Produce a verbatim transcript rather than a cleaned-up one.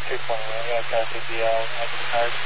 two point one, I got copy D L, I can hard.